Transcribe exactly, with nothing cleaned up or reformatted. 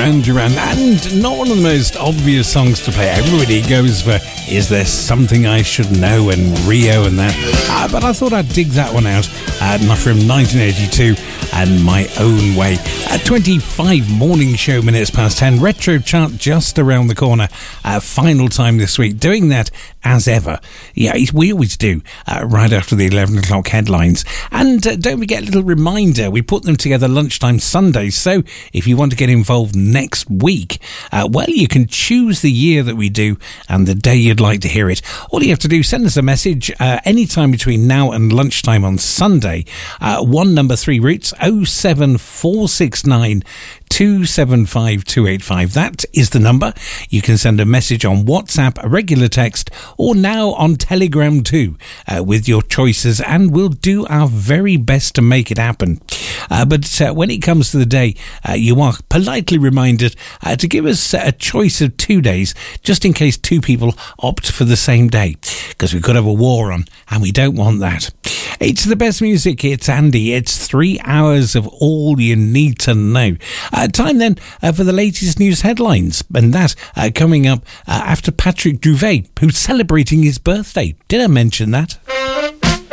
Duran Duran, and not one of the most obvious songs to play. Everybody goes for Is There Something I Should Know and Rio and that, uh, but I thought I'd dig that one out, uh, from nineteen eighty-two and My Own Way. At twenty-five morning show minutes past ten, retro chart just around the corner, uh, final time this week, doing that as ever. Yeah, we always do, uh, right after the eleven o'clock headlines. And uh, don't forget a little reminder, we put them together lunchtime Sundays, so if you want to get involved next week, uh, well, you can choose the year that we do and the day you'd like to hear it. All you have to do, send us a message uh, anytime between now and lunchtime on Sunday. Uh, one number, three routes, oh seven four six nine two seven five two eight five. That is the number. You can send a message on WhatsApp, a regular text, or now on Telegram too, uh, with your choices, and we'll do our very best to make it happen. Uh, but uh, when it comes to the day, uh, you are politely reminded uh, to give us a choice of two days, just in case two people opt for the same day, because we could have a war on, and we don't want that. It's the best music. It's Andy. It's three hours of all you need to know. Uh, time then uh, for the latest news headlines, and that uh, coming up uh, after Patrick Duvet, who's celebrating his birthday. Did I mention that?